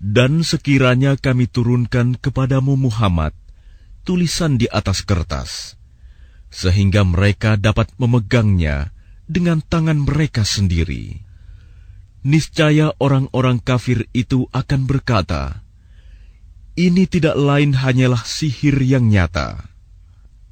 Dan sekiranya kami turunkan kepadamu Muhammad tulisan di atas kertas, sehingga mereka dapat memegangnya dengan tangan mereka sendiri, niscaya orang-orang kafir itu akan berkata, "Ini tidak lain hanyalah sihir yang nyata."